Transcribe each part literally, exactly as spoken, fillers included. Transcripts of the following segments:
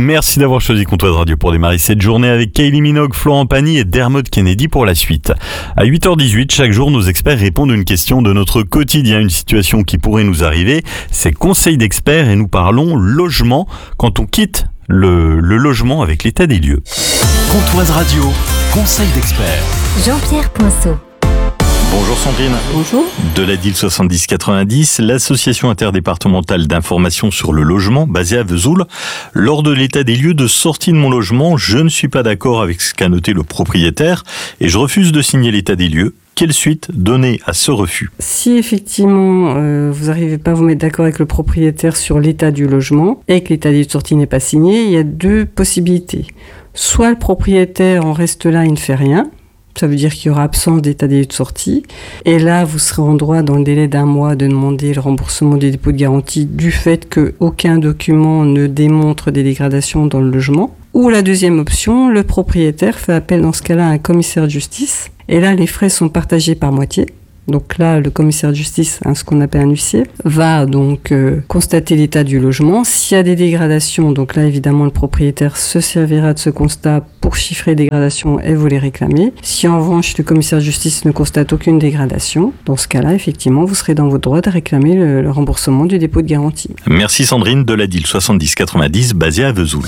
Merci d'avoir choisi Comptoise Radio pour démarrer cette journée avec Kylie Minogue, Florent Pagny et Dermot Kennedy pour la suite. À huit heures dix-huit, chaque jour, nos experts répondent à une question de notre quotidien, une situation qui pourrait nous arriver. C'est conseil d'experts et nous parlons logement quand on quitte le, le logement avec l'état des lieux. Comptoise Radio, conseil d'experts. Jean-Pierre Poinceau. Bonjour Sandrine. Bonjour. De la D I L soixante-dix quatre-vingt-dix, l'association interdépartementale d'information sur le logement basée à Vesoul. Lors de l'état des lieux de sortie de mon logement, je ne suis pas d'accord avec ce qu'a noté le propriétaire et je refuse de signer l'état des lieux. Quelle suite donner à ce refus ? Si effectivement euh, vous n'arrivez pas à vous mettre d'accord avec le propriétaire sur l'état du logement et que l'état des lieux de sortie n'est pas signé, il y a deux possibilités. Soit le propriétaire en reste là, il ne fait rien. Ça veut dire qu'il y aura absence d'état des lieux de sortie. Et là, vous serez en droit, dans le délai d'un mois, de demander le remboursement des dépôts de garantie du fait qu'aucun document ne démontre des dégradations dans le logement. Ou la deuxième option, le propriétaire fait appel dans ce cas-là à un commissaire de justice. Et là, les frais sont partagés par moitié. Donc là, le commissaire de justice, hein, ce qu'on appelle un huissier, va donc euh, constater l'état du logement. S'il y a des dégradations, donc là, évidemment, le propriétaire se servira de ce constat pour chiffrer les dégradations et vous les réclamer. Si en revanche, le commissaire de justice ne constate aucune dégradation, dans ce cas-là, effectivement, vous serez dans votre droit de réclamer le, le remboursement du dépôt de garantie. Merci Sandrine de la D I L soixante-dix quatre-vingt-dix basée à Vesoul.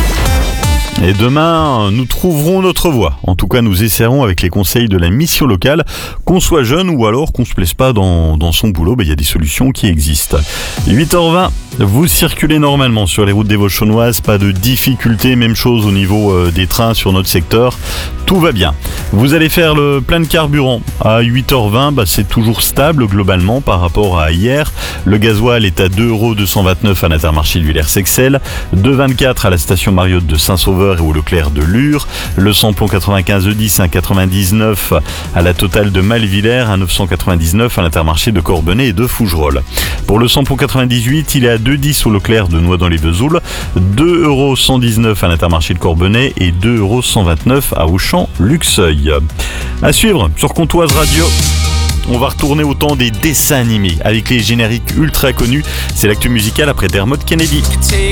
Et demain, nous trouverons notre voie. En tout cas, nous essaierons avec les conseils de la mission locale, qu'on soit jeune ou alors qu'on se plaise pas dans, dans son boulot, ben, y a des solutions qui existent. huit heures vingt, vous circulez normalement sur les routes des Vosges-Chaunoises, pas de difficultés, même chose au niveau euh, des trains sur notre secteur. Tout va bien. Vous allez faire le plein de carburant. À huit heures vingt, bah, c'est toujours stable globalement par rapport à hier. Le gasoil est à deux euros deux cent vingt-neuf à l'Intermarché d'Huile Sexel, deux euros vingt-quatre à la station Mariotte de Saint-Sauveur et au Leclerc de Lure, le samplon quatre-vingt-quinze E dix à un euro quatre-vingt-dix-neuf à la Totale de Malvillers, à neuf cent quatre-vingt-dix-neuf à l'Intermarché de Corbenay et de Fougerolles. Pour le samplon quatre-vingt-dix-huit, il est à deux euros dix au Leclerc de Noix-dans-les-Vesoul, deux euros cent dix-neuf à l'Intermarché de Corbenay et deux euros cent vingt-neuf à Auchan-Luxeuil. À suivre sur Comptoise Radio. On va retourner au temps des dessins animés avec les génériques ultra connus. C'est l'actu musicale après Dermot Kennedy.